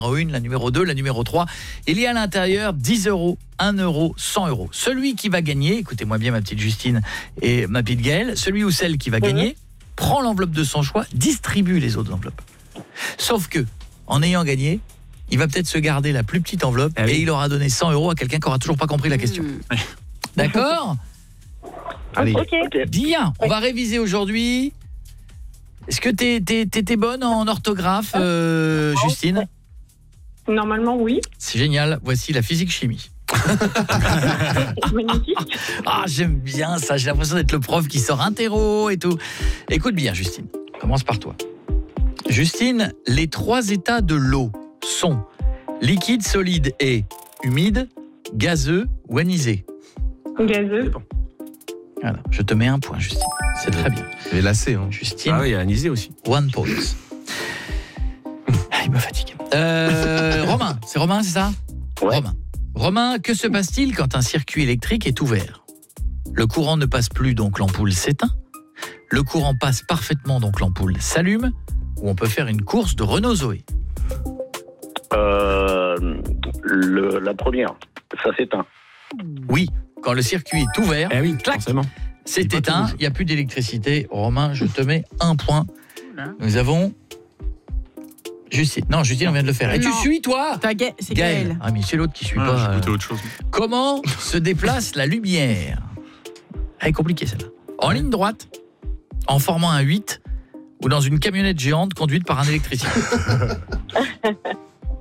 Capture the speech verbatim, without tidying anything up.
une, la numéro deux, la numéro trois. Il y a à l'intérieur dix euros, un euro, cent euros. Celui qui va gagner, écoutez-moi bien ma petite Justine et ma petite Gaëlle, celui ou celle qui va gagner, mmh. prend l'enveloppe de son choix, distribue les autres enveloppes. Sauf que, en ayant gagné, il va peut-être se garder la plus petite enveloppe ah oui. et il aura donné cent euros à quelqu'un qui n'aura toujours pas compris la question. Mmh. D'accord ? Allez. Okay. Bien, on va réviser aujourd'hui. Est-ce que t'es, t'es, t'es bonne en orthographe, euh, Justine ? Normalement, oui. C'est génial. Voici la physique-chimie. Magnifique. Ah, j'aime bien ça. J'ai l'impression d'être le prof qui sort interro et tout. Écoute bien, Justine. Commence par toi. Justine, les trois états de l'eau sont liquide, solide et humide, gazeux ou anisé. Gazeux. Voilà, je te mets un point, Justine. C'est très bien. Et lacé, hein. Justine. Ah oui, il y a anisé aussi. One point. Ah, il me fatigue. Euh, Romain, c'est Romain, c'est ça ? Ouais. Romain. Romain, que se passe-t-il quand un circuit électrique est ouvert ? Le courant ne passe plus, donc l'ampoule s'éteint. Le courant passe parfaitement, donc l'ampoule s'allume. Ou on peut faire une course de Renault Zoé. Euh, le, la première, ça s'éteint. Oui, quand le circuit est ouvert, eh oui, clac, forcément. c'est éteint, il n'y a plus d'électricité. Romain, je te mets un point. Nous avons Justine. Non, Justine, on vient de le faire. Et non. tu suis, toi ? Ga- C'est Gaël. Gaël. Ah, mais c'est l'autre qui suit Ah, pas. j'ai goûté autre chose. Comment se déplace la lumière ? Elle est compliquée, celle-là. En ligne droite, en formant un huit, ou dans une camionnette géante conduite par un électricien.